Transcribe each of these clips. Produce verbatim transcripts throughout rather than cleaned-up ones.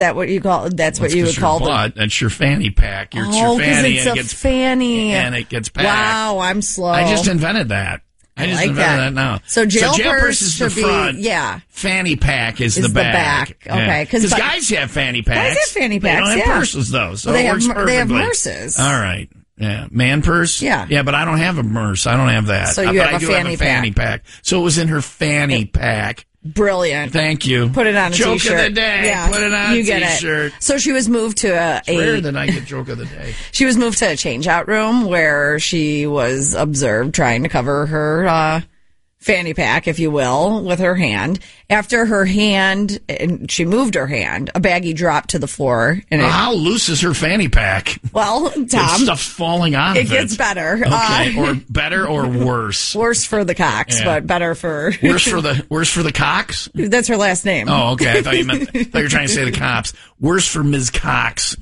that what you call? That's well, what you would call the butt. That's your fanny pack. Your, oh, your fanny it's and a it gets fanny, and it gets packed. Wow, I'm slow. I just invented that. I, I just like invented that. that now. So jail, so jail purse, purse is the front. Be, yeah. Fanny pack is, is the the back. back. Okay, because guys have fanny packs. Guys have fanny packs. They don't have yeah. purses though. So well, they it works have perfectly. they have purses. All right. Yeah, man purse. Yeah, yeah, but I don't have a purse. I don't have that. So you but have I a do fanny, have a fanny pack. pack. So it was in her fanny pack. Brilliant. Thank you. Put it on a joke t-shirt. Joke of the day. Yeah, Put it on you a get t-shirt. It. So she was moved to a... It's rare that I get joke of the day. She was moved to a change-out room where she was observed trying to cover her uh, fanny pack, if you will, with her hand. After her hand, and she moved her hand, a baggie dropped to the floor. And well, it, how loose is her fanny pack? Well, Tom... There's stuff falling out it of it. It gets better. Okay, uh, or better or worse? Worse for the Cox, yeah. but better for... worse for the worse for the Cox? That's her last name. Oh, okay. I thought you meant... I thought you were trying to say the cops. Worse for Miz Cox.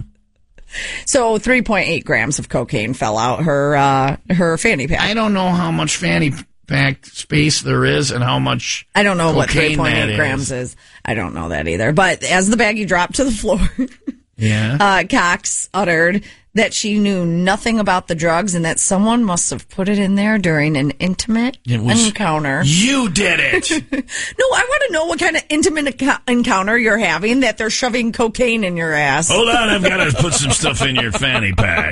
So three point eight grams of cocaine fell out her uh, her fanny pack. I don't know how much fanny pack space there is and how much I don't know what three point eight is. grams is. I don't know that either. But as the baggie dropped to the floor, yeah, uh, Cox uttered that she knew nothing about the drugs and that someone must have put it in there during an intimate it was, encounter. You did it. No, I want to know what kind of intimate ac- encounter you're having that they're shoving cocaine in your ass. Hold on, I've got to put some stuff in your fanny pack.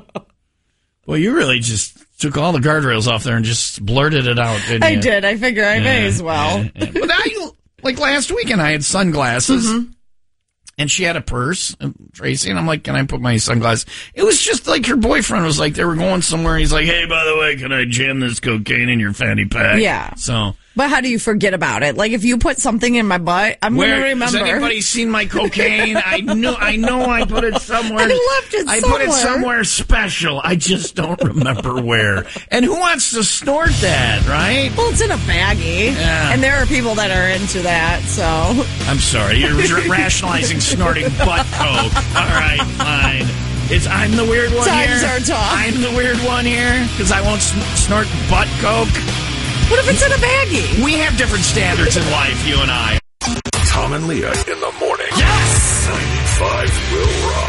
Well, you really just took all the guardrails off there and just blurted it out, didn't I you? I did. I figure I yeah, may as well. Yeah, yeah. But I, like last weekend, I had sunglasses. Mm-hmm. And she had a purse, Tracy, and I'm like, can I put my sunglasses? It was just like her boyfriend was like, they were going somewhere. He's like, hey, by the way, can I jam this cocaine in your fanny pack? Yeah. So. But how do you forget about it? Like, if you put something in my butt, I'm going to remember. Has anybody seen my cocaine? I knew, I know I put it somewhere. I left it I somewhere. put it somewhere special. I just don't remember where. And who wants to snort that, right? Well, it's in a baggie. Yeah. And there are people that are into that, so. I'm sorry. You're r- rationalizing snorting butt coke. All right, fine. It's I'm the weird one Times here. are tough. I'm the weird one here because I won't sn- snort butt coke. What if it's in a baggie? We have different standards in life, you and I. Tom and Leah in the morning. Yes! ninety-five will rock.